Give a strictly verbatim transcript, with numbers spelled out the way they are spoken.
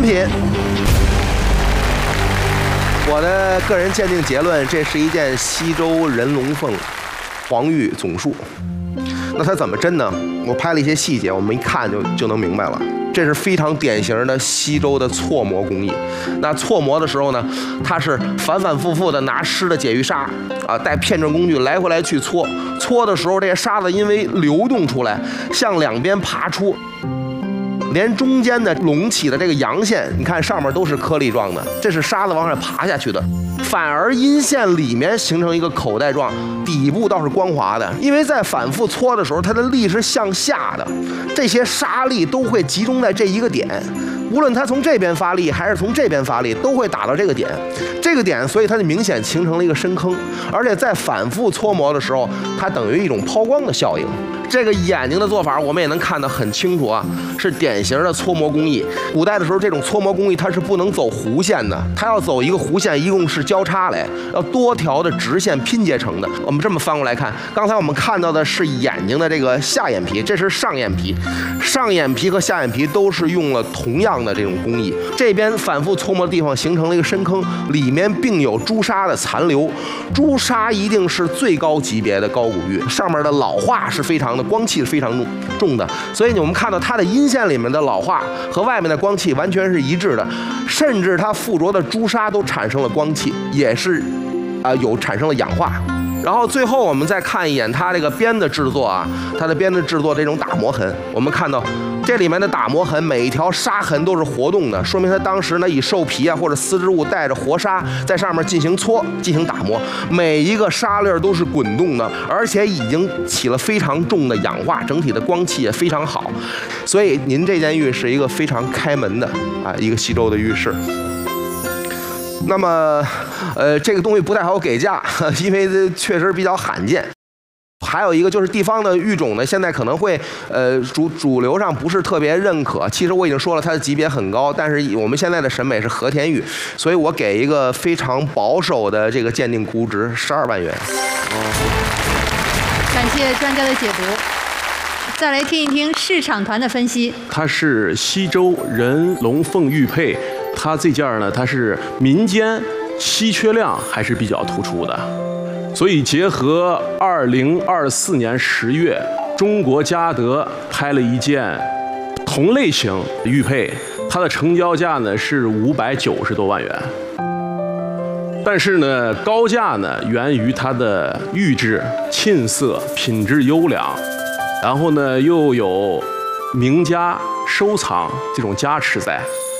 品。我的个人鉴定结论，这是一件西周人龙凤黄玉总束。那它怎么针呢？我拍了一些细节，我们一看就就能明白了。这是非常典型的西周的错磨工艺。那错磨的时候呢，它是反反复复的拿湿的解玉砂啊，带片状工具来回来去搓。搓的时候，这些沙子因为流动出来，向两边爬出。连中间的隆起的这个阳线，你看上面都是颗粒状的，这是沙子往上爬下去的。反而阴线里面形成一个口袋状，底部倒是光滑的。因为在反复搓的时候，它的力是向下的，这些沙粒都会集中在这一个点，无论它从这边发力还是从这边发力，都会打到这个点。这个点，所以它就明显形成了一个深坑，而且在反复搓磨的时候，它等于一种抛光的效应。这个眼睛的做法，我们也能看得很清楚啊，是典型的搓磨工艺。古代的时候，这种搓磨工艺它是不能走弧线的，它要走一个弧线，一共是交叉来，要多条的直线拼接成的。我们这么翻过来看，刚才我们看到的是眼睛的这个下眼皮，这是上眼皮，上眼皮和下眼皮都是用了同样的这种工艺。这边反复搓磨的地方形成了一个深坑，里面并有朱砂的残留。朱砂一定是最高级别的高古玉，上面的老化是非常的光气是非常重重的，所以我们看到它的阴线里面的老化和外面的光气完全是一致的，甚至它附着的朱砂都产生了光气，也是啊、呃、有产生了氧化。然后最后我们再看一眼它这个边的制作啊，它的边的制作这种打磨痕，我们看到这里面的打磨痕，每一条砂痕都是活动的，说明它当时呢以兽皮啊或者丝织物带着活砂在上面进行搓进行打磨，每一个砂粒都是滚动的，而且已经起了非常重的氧化，整体的光气也非常好，所以您这件玉是一个非常开门的啊一个西周的玉饰。那么，呃，这个东西不太好给价，因为确实比较罕见。还有一个就是地方的玉种呢，现在可能会呃主主流上不是特别认可。其实我已经说了，它的级别很高，但是我们现在的审美是和田玉，所以我给一个非常保守的这个鉴定估值，十二万元。 感谢专家的解读。再来听一听市场团的分析。 它是西周人龙凤玉佩。它这件呢，它是民间稀缺量还是比较突出的，所以结合二零二四年十月，中国嘉德拍了一件同类型玉佩，它的成交价呢是五百九十多万元，但是呢，高价呢源于它的玉质沁色，品质优良，然后呢又有名家收藏这种加持在。